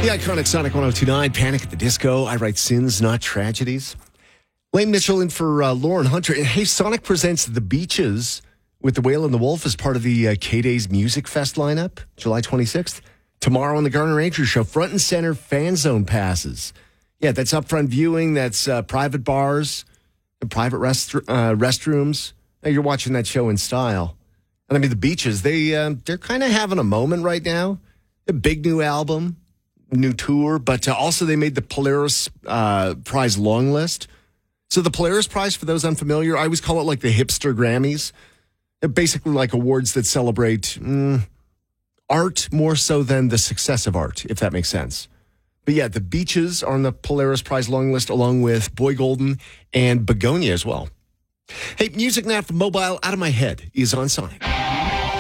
The iconic Sonic 102.9, Panic at the Disco. I write sins, not tragedies. Lane Mitchell in for Lauren Hunter. And hey, Sonic presents The Beaches with The Whale and the Wolf as part of the K-Days Music Fest lineup, July 26th. Tomorrow on the Garner Ranger Show, front and center fan zone passes. Yeah, that's upfront viewing. That's private bars, private restrooms. Now you're watching that show in style. And I mean, The Beaches, they're kind of having a moment right now. A big new album, new tour, but also they made the Polaris Prize long list. So the Polaris Prize, for those unfamiliar, I always call it like the hipster Grammys. They're basically like awards that celebrate art more so than the success of art, if that makes sense. But yeah, The Beaches are on the Polaris Prize long list, along with Boy Golden and Begonia as well. Hey, music now from Mobile Out of My Head is on Sonic.